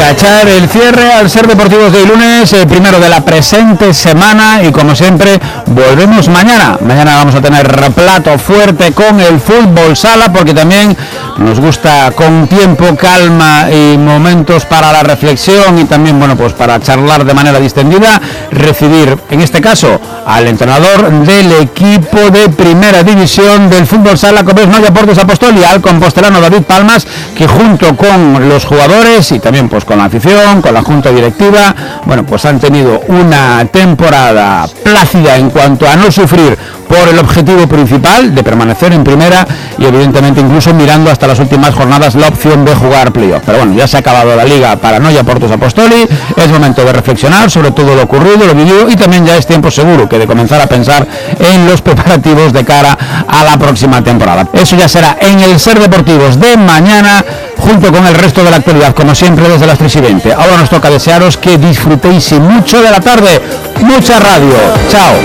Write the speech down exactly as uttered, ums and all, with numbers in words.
toca echar el cierre al Ser Deportivos de lunes, eh, primero de la presente semana, y como siempre volvemos mañana. Mañana vamos a tener plato fuerte con el fútbol sala, porque también nos gusta con tiempo, calma y momentos para la reflexión y también, bueno, pues para charlar de manera distendida, recibir en este caso al entrenador del equipo de primera división del fútbol sala, como es Noia Portes Apostoli, al compostelano David Palmas, que junto con los jugadores y también pues con la afición, con la junta directiva, bueno, pues han tenido una temporada plácida en cuanto a no sufrir por el objetivo principal de permanecer en primera y evidentemente incluso mirando hasta las últimas jornadas la opción de jugar playoff. Pero bueno, ya se ha acabado la liga para Noia Portes Apostoli, es momento de reflexionar sobre todo lo ocurrido, lo vivido, y también ya es tiempo seguro que de comenzar a pensar en los preparativos de cara a la próxima temporada. Eso ya será en el Ser Deportivos de mañana, junto con el resto de la actualidad, como siempre desde las tres y veinte. Ahora nos toca desearos que disfrutéis mucho de la tarde, mucha radio. Chao.